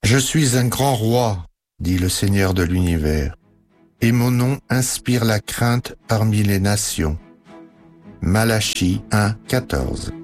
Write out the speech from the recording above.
Je suis un grand roi, dit le Seigneur de l'univers, et mon nom inspire la crainte parmi les nations. Malachie 1, 14.